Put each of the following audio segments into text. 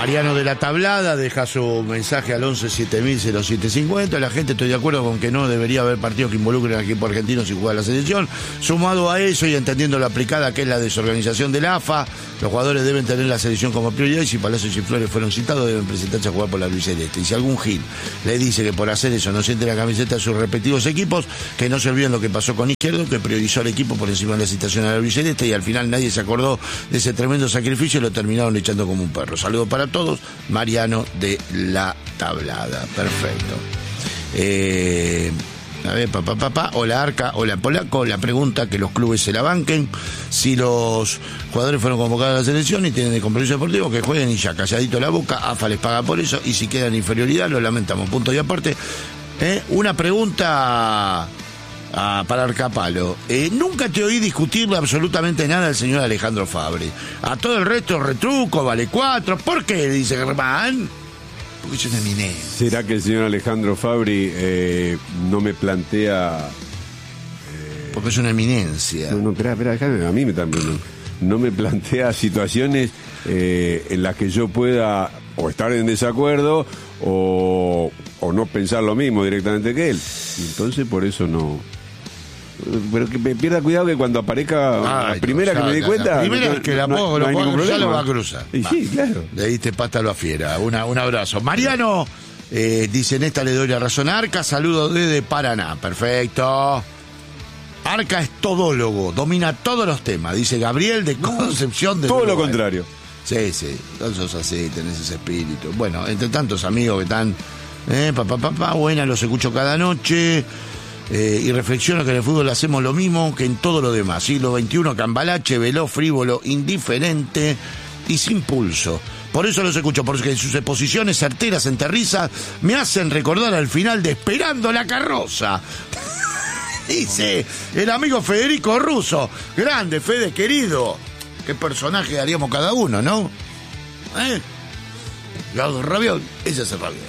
Mariano de la Tablada deja su mensaje al 11-7000-0750. La gente, estoy de acuerdo con que no debería haber partidos que involucren al equipo argentino sin jugar a la selección. Sumado a eso y entendiendo la aplicada que es la desorganización de la AFA, los jugadores deben tener la selección como prioridad y si Palacios y Flores fueron citados deben presentarse a jugar por la albiceleste. Y si algún gil le dice que por hacer eso no siente la camiseta de sus respectivos equipos, que no se olviden lo que pasó con Izquierdo, que priorizó al equipo por encima de la citación a la albiceleste y al final nadie se acordó de ese tremendo sacrificio y lo terminaron echando como un perro. Saludos para todos, Mariano de la Tablada. Perfecto. A ver, hola Arca, hola Polaco, la pregunta que los clubes se la banquen, si los jugadores fueron convocados a la selección y tienen el compromiso deportivo, que jueguen y ya, calladito la boca, AFA les paga por eso, y si quedan en inferioridad, lo lamentamos, punto y aparte. Una pregunta para Arcapalo. Nunca te oí discutirle absolutamente nada al señor Alejandro Fabri. A todo el resto retruco, vale 4. ¿Por qué? Dice Germán. Porque es una eminencia. ¿Será que el señor Alejandro Fabri no me plantea... Porque es una eminencia. No, espera, a mí no me plantea situaciones en las que yo pueda o estar en desacuerdo o no pensar lo mismo directamente que él. Entonces por eso no... Pero que me pierda cuidado que cuando aparezca la primera que me dé cuenta... La primera es que la pongo, ya lo va a cruzar. Y sí, claro. Le diste pasta a la fiera. Un abrazo. Mariano, dice, en esta le doy la razón a Arca, saludos desde Paraná. Perfecto. Arca es todólogo, domina todos los temas, dice Gabriel de Concepción de todo Uruguay. Lo contrario. Sí, vos sos así, tenés ese espíritu. Bueno, entre tantos amigos que están... buena, los escucho cada noche... y reflexiono que en el fútbol hacemos lo mismo que en todo lo demás. Siglo XXI, cambalache, veloz, frívolo, indiferente y sin pulso. Por eso los escucho, porque sus exposiciones certeras en Terriza me hacen recordar al final de Esperando la Carroza. Dice el amigo Federico Russo. Grande, Fede, querido. Qué personaje haríamos cada uno, ¿no? Yo hago rabiol, ese hace rabiol.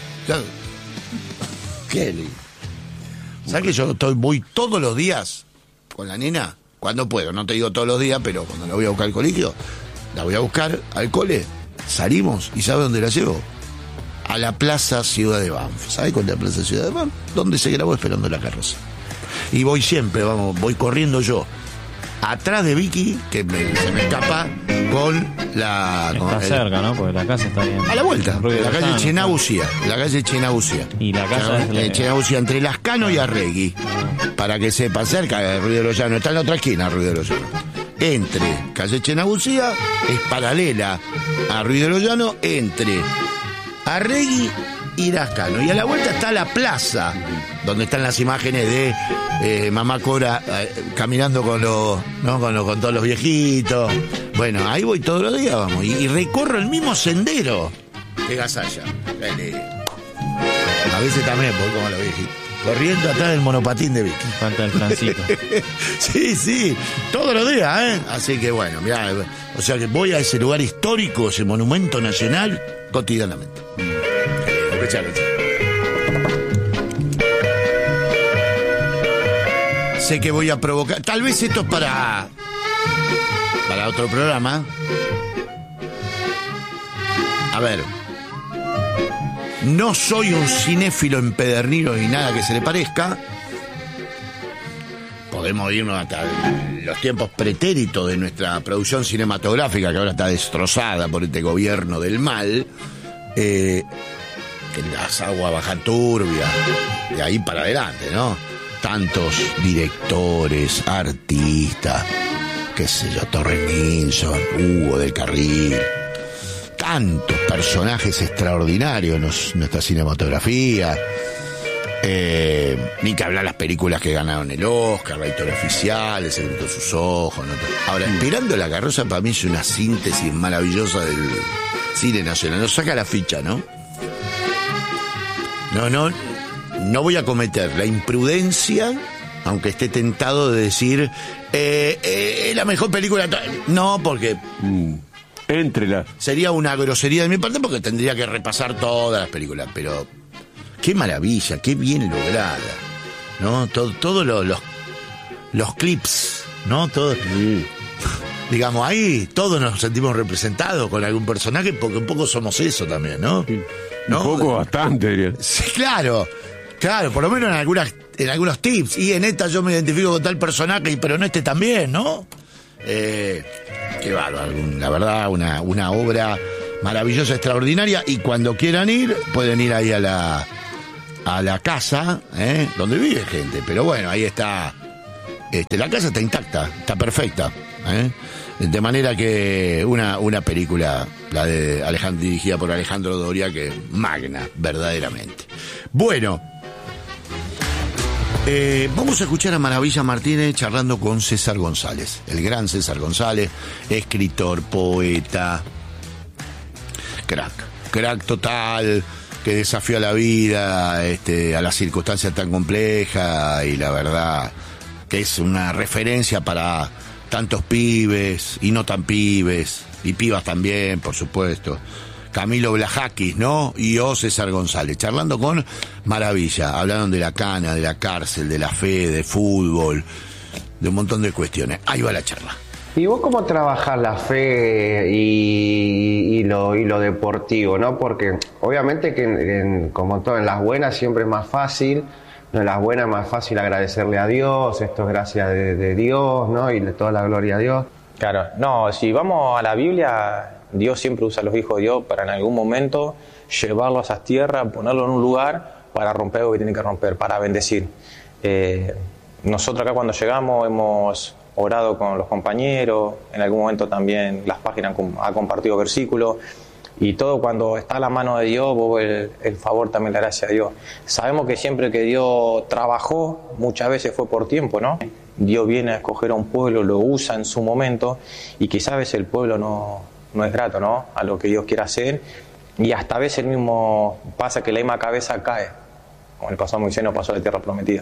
Qué lindo. ¿Sabes que yo voy todos los días con la nena? Cuando puedo, no te digo todos los días, pero cuando la voy a buscar al colegio, la voy a buscar al cole, salimos y ¿sabe dónde la llevo? A la Plaza Ciudad de Banff. ¿Sabe cuál es la Plaza Ciudad de Banff? Donde se grabó Esperando la Carroza. Y voy siempre, voy corriendo yo, atrás de Vicky, que se me escapa, con la... Está cerca, ¿no? Porque la casa está bien. A la vuelta, la calle Chenabucía. La calle Chenabucía. Y la casa es... Chenabucía, entre Lascano y Arregui. Para que sepa, cerca de Ruido de los Llanos. Está en la otra esquina, Ruido de los Llanos. Entre calle Chenabucía, es paralela a Ruido de los Llanos, entre Arregui y Lascano. Y a la vuelta está la plaza, donde están las imágenes de Mamá Cora caminando con todos los viejitos. Bueno, ahí voy todos los días, vamos, y recorro el mismo sendero que Gasalla. A veces también voy como los viejitos, corriendo atrás del monopatín de Vicky. Falta el Francito. Sí, todos los días, Así que bueno, mirá, o sea que voy a ese lugar histórico, ese monumento nacional, cotidianamente. Sé que voy a provocar, tal vez esto es para otro programa. A ver, no soy un cinéfilo empedernido ni nada que se le parezca. Podemos irnos hasta los tiempos pretéritos de nuestra producción cinematográfica, que ahora está destrozada por este gobierno del mal. Que las aguas bajan turbias, de ahí para adelante, ¿no? Tantos directores, artistas, qué sé yo, Torre Nilsson, Hugo del Carril, tantos personajes extraordinarios en nuestra cinematografía. Ni que hablar las películas que ganaron el Oscar, La Historia Oficial, El Secreto de sus Ojos, ¿no? Ahora, Esperando la Carroza para mí es una síntesis maravillosa del cine nacional. Nos saca la ficha, ¿no? No voy a cometer la imprudencia, aunque esté tentado de decir la mejor película. No, porque Éntrela. Sería una grosería de mi parte, porque tendría que repasar todas las películas. Pero qué maravilla, qué bien lograda, ¿no? Todos los clips, ¿no? Todo. digamos, ahí todos nos sentimos representados con algún personaje, porque un poco somos eso también, ¿no? ¿No? Un poco, bastante, diría. Sí, claro, por lo menos en algunos tips. Y en esta yo me identifico con tal personaje, pero en este también, ¿no? Qué bárbaro, la verdad, una obra maravillosa, extraordinaria. Y cuando quieran ir, pueden ir ahí a la casa, donde vive gente. Pero bueno, ahí está. La casa está intacta, está perfecta. De manera que una película, la de dirigida por Alejandro Doria, que magna, verdaderamente. Bueno, vamos a escuchar a Maravilla Martínez charlando con César González, el gran César González, escritor, poeta, crack total, que desafió a la vida, a las circunstancias tan complejas, y la verdad que es una referencia para tantos pibes y no tan pibes, y pibas también, por supuesto. Camilo Blajakis, ¿no? Y yo, César González, charlando con Maravilla. Hablaron de la cana, de la cárcel, de la fe, de fútbol, de un montón de cuestiones. Ahí va la charla. ¿Y vos cómo trabajás la fe y lo deportivo, no? Porque obviamente que como todo, en las buenas siempre es más fácil. En las buenas es más fácil agradecerle a Dios, esto es gracia de Dios, ¿no? Y de toda la gloria a Dios. Claro, no, si vamos a la Biblia, Dios siempre usa a los hijos de Dios para en algún momento llevarlos a esas tierras, ponerlos en un lugar para romper lo que tienen que romper, para bendecir. Nosotros acá cuando llegamos hemos orado con los compañeros, en algún momento también las páginas han compartido versículos. Y todo cuando está a la mano de Dios, vos el favor también la gracia de Dios. Sabemos que siempre que Dios trabajó, muchas veces fue por tiempo, ¿no? Dios viene a escoger a un pueblo, lo usa en su momento, y quizás a veces el pueblo no es grato, ¿no? A lo que Dios quiere hacer, y hasta a veces el mismo pasa que la misma cabeza cae, como le pasó a Moisés, no pasó a la tierra prometida.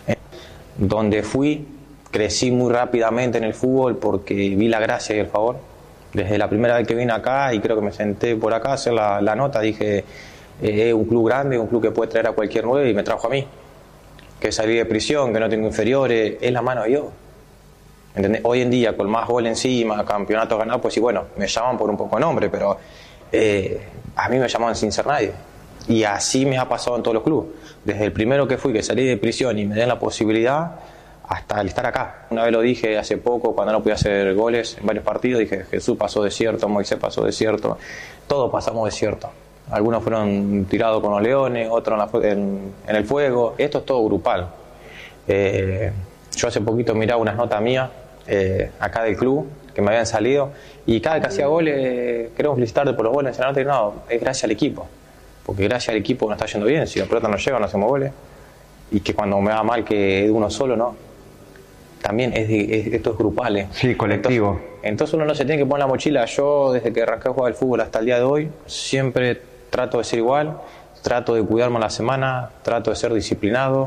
Donde fui, crecí muy rápidamente en el fútbol porque vi la gracia y el favor. Desde la primera vez que vine acá, y creo que me senté por acá a hacer la nota, dije, es un club grande, un club que puede traer a cualquier 9, y me trajo a mí. Que salí de prisión, que no tengo inferiores, es la mano de Dios. ¿Entendés? Hoy en día, con más gol encima, campeonatos ganados, pues sí, bueno, me llaman por un poco de nombre, pero a mí me llamaban sin ser nadie. Y así me ha pasado en todos los clubes. Desde el primero que fui, que salí de prisión y me den la posibilidad, hasta el estar acá. Una vez lo dije hace poco, cuando no podía hacer goles en varios partidos, dije, Jesús pasó desierto, Moisés pasó desierto, todos pasamos desierto. Algunos fueron tirados con los leones, otros en el fuego. Esto es todo grupal. Yo hace poquito miraba unas notas mías acá del club que me habían salido, y cada vez que hacía goles, queremos felicitarte por los goles, y no, es gracias al equipo, porque gracias al equipo nos está yendo bien. Si la pelota no llega, no hacemos goles, y que cuando me va mal que es de uno solo, no. También esto es grupal. Sí, colectivo. Entonces uno no se tiene que poner la mochila. Yo, desde que arranqué a jugar al fútbol hasta el día de hoy, siempre trato de ser igual, trato de cuidarme a la semana, trato de ser disciplinado,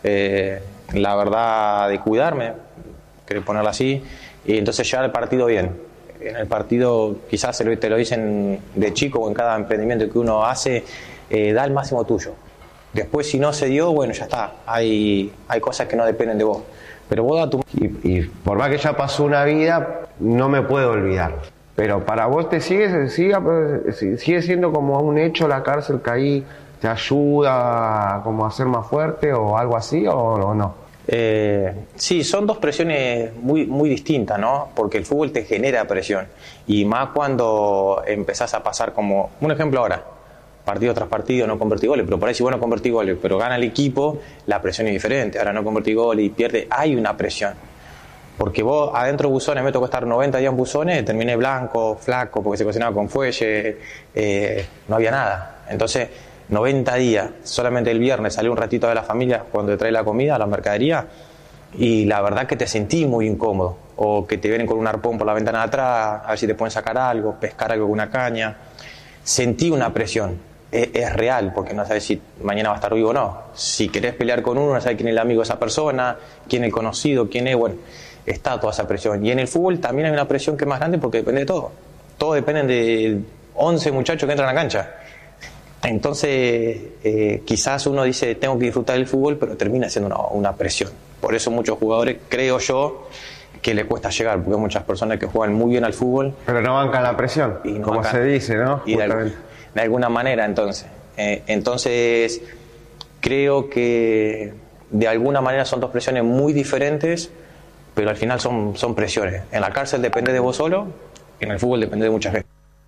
la verdad, de cuidarme, quiero ponerlo así, y entonces llegar al partido bien. En el partido, quizás te lo dicen de chico, o en cada emprendimiento que uno hace, da el máximo tuyo. Después, si no se dio, bueno, ya está. Hay cosas que no dependen de vos. Pero vos da tu... Y por más que ya pasó una vida, no me puedo olvidar. Pero para vos sigue siendo como un hecho la cárcel, que ahí te ayuda como a ser más fuerte o algo así, o no. Sí, son dos presiones muy, muy distintas, ¿no? Porque el fútbol te genera presión. Y más cuando empezás a pasar como... Un ejemplo ahora. Partido tras partido no convertí goles, pero por ahí si vos no convertí goles, pero gana el equipo, la presión es diferente. Ahora no convertí goles y pierde, hay una presión. Porque vos adentro de Buzones, me tocó estar 90 días en Buzones, terminé blanco, flaco, porque se cocinaba con fuelle, no había nada. Entonces, 90 días, solamente el viernes salí un ratito de la familia cuando te trae la comida, la mercadería, y la verdad que te sentí muy incómodo. O que te vienen con un arpón por la ventana de atrás, a ver si te pueden sacar algo, pescar algo con una caña. Sentí una presión. Es real, porque no sabes si mañana va a estar vivo o no. Si querés pelear con uno, no sabes quién es el amigo de esa persona, quién es el conocido, quién es, bueno, está toda esa presión. Y en el fútbol también hay una presión que es más grande porque depende de todo. Todo depende de 11 muchachos que entran a la cancha. Entonces, quizás uno dice, tengo que disfrutar del fútbol, pero termina siendo una presión. Por eso muchos jugadores, creo yo, que le cuesta llegar, porque hay muchas personas que juegan muy bien al fútbol. Pero no bancan la presión, Y no como bancan. se dice, ¿no? Y Justamente. de alguna manera, entonces creo que de alguna manera son dos presiones muy diferentes, pero al final son presiones. En la cárcel depende de vos solo, en el fútbol depende de mucha gente.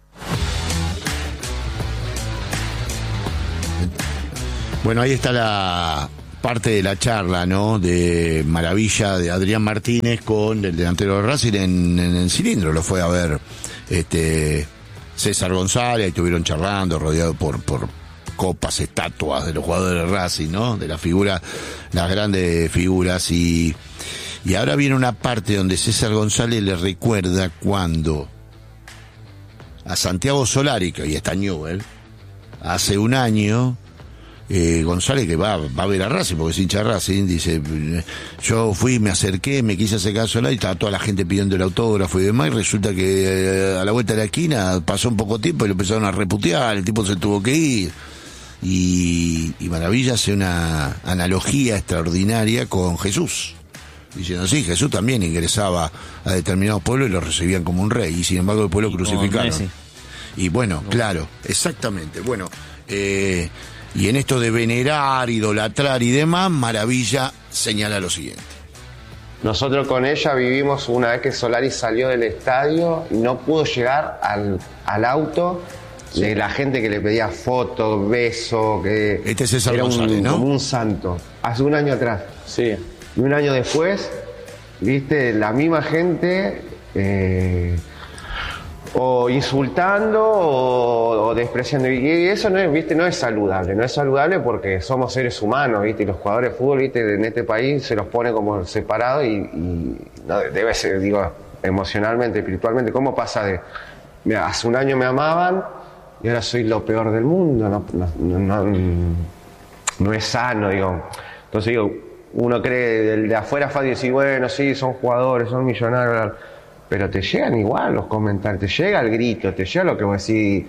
Bueno, ahí está la parte de la charla, ¿no? De Maravilla de Adrián Martínez con el delantero de Racing en el cilindro. Lo fue a ver César González, y estuvieron charlando, rodeado por copas, estatuas de los jugadores de Racing, ¿no? De las figuras, las grandes figuras. Y ahora viene una parte donde César González le recuerda cuando a Santiago Solari, que hoy está en Newell, hace un año, González, que va a ver a Racing, porque es hincha de Racing, dice, yo fui, me acerqué, me quise acercar a Solari, estaba toda la gente pidiendo el autógrafo y demás, y resulta que a la vuelta de la esquina pasó un poco tiempo y lo empezaron a reputear, el tipo se tuvo que ir. Y Maravilla hace una analogía extraordinaria con Jesús, diciendo, sí, Jesús también ingresaba a determinados pueblos y lo recibían como un rey, y sin embargo el pueblo Y con crucificaron. Messi. Y bueno, claro, exactamente. Bueno, y en esto de venerar, idolatrar y demás, Maravilla señala lo siguiente. Nosotros con ella vivimos una vez que Solari salió del estadio y no pudo llegar al auto de la gente que le pedía fotos, besos, que Este es César era González, ¿no? como un santo. Hace un año atrás. Sí. Y un año después, viste, la misma gente o insultando o despreciando. Y eso no es, viste, no es saludable. No es saludable porque somos seres humanos, viste, y los jugadores de fútbol, viste, en este país se los pone como separados y no, debe ser, digo, emocionalmente, espiritualmente. ¿Cómo pasa de, mira, hace un año me amaban y ahora soy lo peor del mundo? No es sano, digo. Entonces digo, uno cree de afuera fácil decir, bueno, sí, son jugadores, son millonarios, pero te llegan igual los comentarios, te llega el grito, te llega lo que vos decís,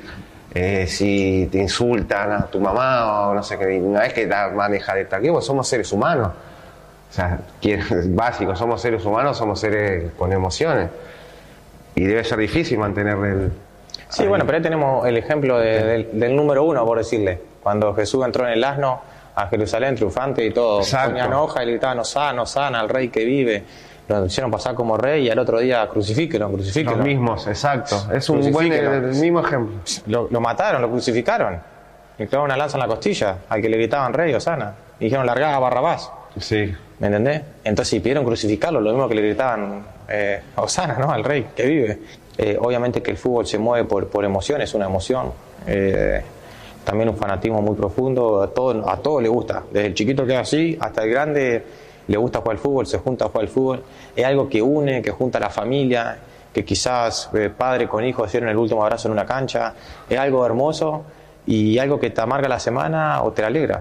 si te insultan a tu mamá o no sé qué, una vez que la maneja de tal, pues somos seres humanos, o sea, es básico, somos seres humanos, somos seres con emociones, y debe ser difícil mantener el... Sí, bueno, pero ahí tenemos el ejemplo del número uno, por decirle. Cuando Jesús entró en el asno a Jerusalén triunfante y todo, Exacto. ponían hoja y le gritaban, Hosana, al rey que vive. Lo hicieron pasar como rey y al otro día crucifíquenlo. Los mismos, exacto. Es un buen, Crucifíquenlo. el mismo ejemplo. Lo mataron, lo crucificaron. Le clavaron una lanza en la costilla al que le gritaban rey, Hosana. Y dijeron, largá a Barrabás. Sí. ¿Me entendés? Entonces, si pidieron crucificarlo, lo mismo que le gritaban Hosana, ¿no? Al rey que vive. Obviamente que el fútbol se mueve por emoción, es una emoción. También un fanatismo muy profundo. A todo le gusta. Desde el chiquito que es así hasta el grande le gusta jugar al fútbol, se junta a jugar al fútbol. Es algo que une, que junta a la familia, que quizás padre con hijo hicieron el último abrazo en una cancha. Es algo hermoso y algo que te amarga la semana o te la alegra.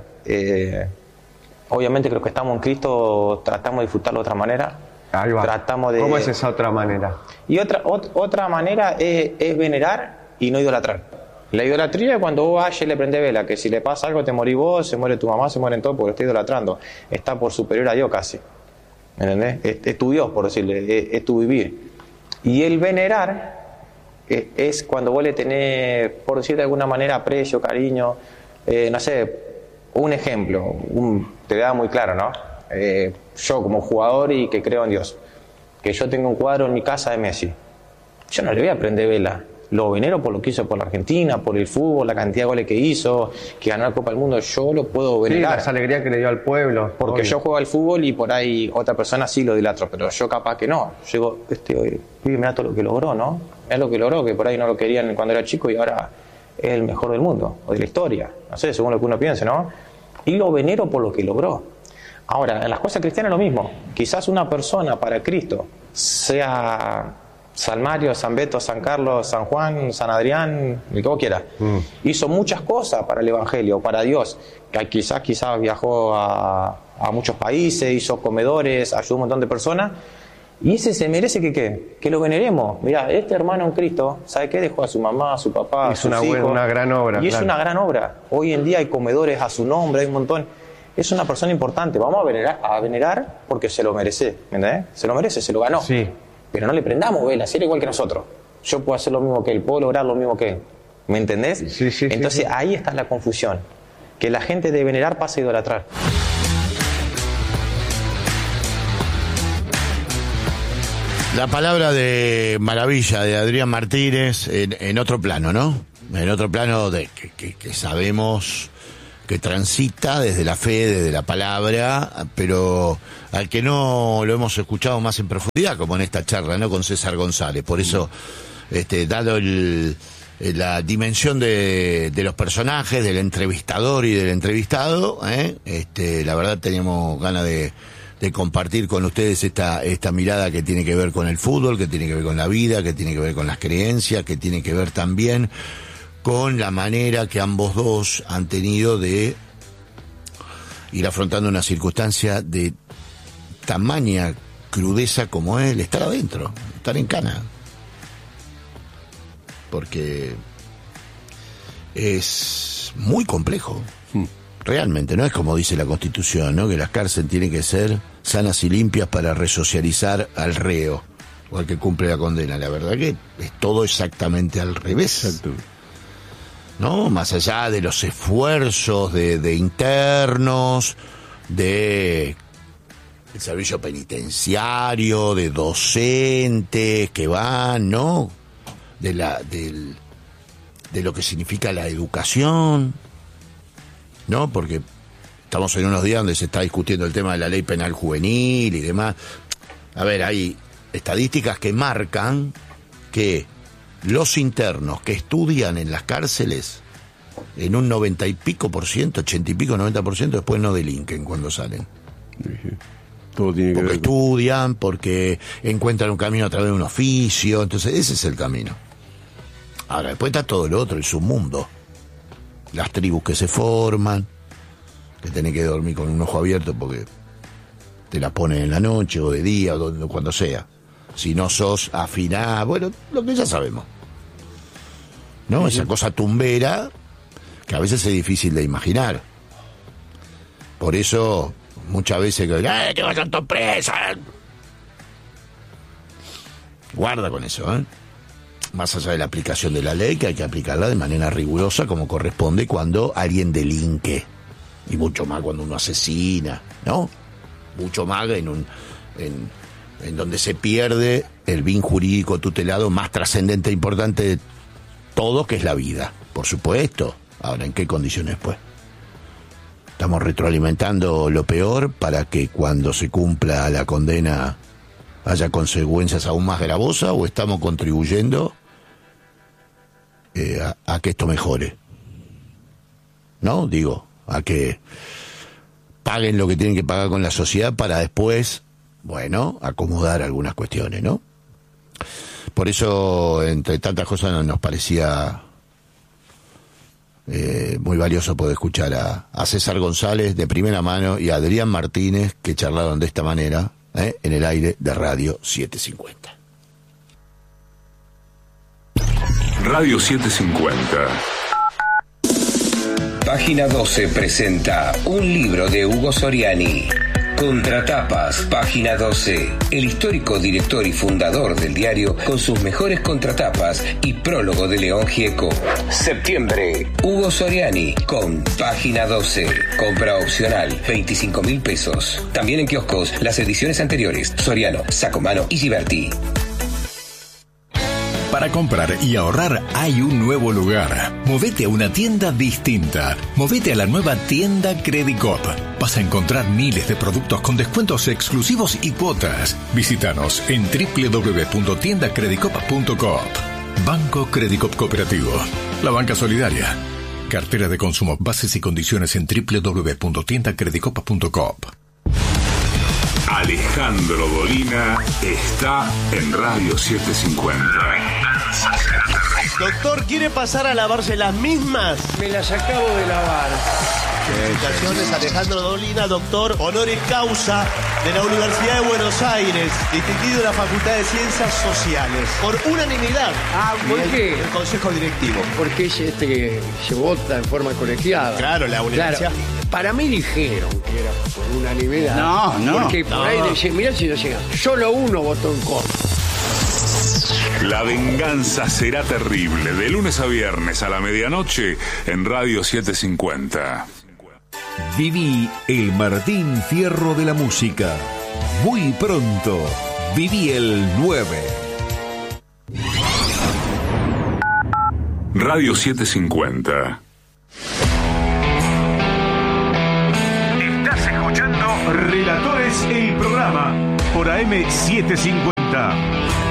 Obviamente creo que estamos en Cristo, tratamos de disfrutarlo de otra manera. Ahí va. Tratamos de... ¿Cómo es esa otra manera? Y otra manera es venerar y no idolatrar. La idolatría es cuando vos vas y le prendés vela, que si le pasa algo te morís vos, se muere tu mamá, se mueren todos porque lo está idolatrando. Está por superior a Dios casi. ¿Me entendés? Es tu Dios, por decirle, es tu vivir. Y el venerar es cuando vos le tenés, por decir de alguna manera, aprecio, cariño. No sé, un ejemplo, te da muy claro, ¿no? Yo como jugador y que creo en Dios, que yo tengo un cuadro en mi casa de Messi, yo no le voy a prender vela, lo venero por lo que hizo por la Argentina, por el fútbol, la cantidad de goles que hizo, que ganó la Copa del Mundo, yo lo puedo Sí, venerar. esa alegría que le dio al pueblo. Porque obvio. yo juego al fútbol y por ahí otra persona sí lo idolatro, pero yo capaz que no. Yo digo, mirá todo lo que logró, ¿no? Mirá lo que logró, que por ahí no lo querían cuando era chico y ahora es el mejor del mundo, o de la historia. No sé, según lo que uno piense, ¿no? Y lo venero por lo que logró. Ahora, en las cosas cristianas es lo mismo. Quizás una persona para Cristo, sea San Mario, San Beto, San Carlos, San Juan, San Adrián, el que vos quieras, hizo muchas cosas para el Evangelio, para Dios, que quizás viajó a muchos países, hizo comedores, ayudó a un montón de personas, y ese se merece que lo veneremos. Mirá, este hermano en Cristo, ¿sabe qué? Dejó a su mamá, a su papá, a Hizo sus hijos. una gran obra. Y es claro. una gran obra. Hoy en día hay comedores a su nombre, hay un montón. es una persona importante, vamos a venerar porque se lo merece, ¿me entendés? Se lo merece, se lo ganó. Sí. Pero no le prendamos velas, si era igual que nosotros. Yo puedo hacer lo mismo que él, puedo lograr lo mismo que él. ¿Me entendés? Sí, Entonces ahí está la confusión. Que la gente de venerar pasa a idolatrar. La palabra de maravilla de Adrián Martínez en otro plano, ¿no? En otro plano de que sabemos que transita desde la fe, desde la palabra, pero al que no lo hemos escuchado más en profundidad, como en esta charla, ¿no? Con César González. Por eso, dado la dimensión de los personajes, del entrevistador y del entrevistado, la verdad teníamos ganas de compartir con ustedes esta mirada que tiene que ver con el fútbol, que tiene que ver con la vida, que tiene que ver con las creencias, que tiene que ver también con la manera que ambos dos han tenido de ir afrontando una circunstancia de tamaña crudeza como es el estar adentro, estar en cana. Porque es muy complejo. Realmente, no es como dice la Constitución, ¿no? Que las cárceles tienen que ser sanas y limpias para resocializar al reo o al que cumple la condena. La verdad que es todo exactamente al revés. Exacto. ¿No? Más allá de los esfuerzos de internos, de el servicio penitenciario, de docentes que van, ¿no? De lo que significa la educación, ¿no? Porque estamos en unos días donde se está discutiendo el tema de la ley penal juvenil y demás. A ver, hay estadísticas que marcan que los internos que estudian en las cárceles, en un 90 y pico por ciento, 80 y pico, 90%, después no delinquen cuando salen. Todo tiene que Porque ver estudian, porque encuentran un camino a través de un oficio, entonces ese es el camino. Ahora, después está todo lo otro, el submundo. Las tribus que se forman, que tenés que dormir con un ojo abierto porque te la ponen en la noche o de día o cuando sea. Si no sos afinado, bueno, lo que ya sabemos. ¿No? Esa cosa tumbera que a veces es difícil de imaginar. Por eso, muchas veces que te vayan todos presos. Guarda con eso, ¿eh? Más allá de la aplicación de la ley, que hay que aplicarla de manera rigurosa como corresponde cuando alguien delinque. Y mucho más cuando uno asesina, ¿no? Mucho más en donde se pierde el bien jurídico tutelado más trascendente e importante de todo, que es la vida, por supuesto. Ahora, ¿en qué condiciones, pues? ¿Estamos retroalimentando lo peor para que cuando se cumpla la condena haya consecuencias aún más gravosas, o estamos contribuyendo a que esto mejore? ¿No? Digo, a que paguen lo que tienen que pagar con la sociedad para después, bueno, acomodar algunas cuestiones, ¿no? Por eso, entre tantas cosas, nos parecía muy valioso poder escuchar a César González de primera mano y a Adrián Martínez, que charlaron de esta manera en el aire de Radio 750. Radio 750. Página 12 presenta un libro de Hugo Soriani. Contratapas, Página 12. El histórico director y fundador del diario con sus mejores contratapas y prólogo de León Gieco. Septiembre, Hugo Soriani con Página 12. Compra opcional, 25.000 pesos. También en kioscos las ediciones anteriores, Soriano, Sacomano y Giberti. Para comprar y ahorrar hay un nuevo lugar. Movete a una tienda distinta. Movete a la nueva tienda Credicop. Vas a encontrar miles de productos con descuentos exclusivos y cuotas. Visítanos en www.tiendacredicop.coop. Banco Credicop Cooperativo. La banca solidaria. Cartera de consumo. Bases y condiciones en www.tiendacredicop.coop. Alejandro Dolina está en Radio 750. Doctor, ¿quiere pasar a lavarse las mismas? Me las acabo de lavar. Felicitaciones, Alejandro Dolina, doctor honoris causa de la Universidad de Buenos Aires, distinguido de la Facultad de Ciencias Sociales, por unanimidad. ¿Por qué? El Consejo Directivo. Porque se vota en forma colegiada. Claro, la universidad. Claro. Para mí dijeron que era por unanimidad. No. Porque por ahí decían, mirá si decían, solo uno votó en contra. La venganza será terrible. De lunes a viernes a la medianoche en Radio 750. Viví el Martín Fierro de la música. Muy pronto, viví el 9. Radio 750. Estás escuchando Relatores, el programa por AM 750.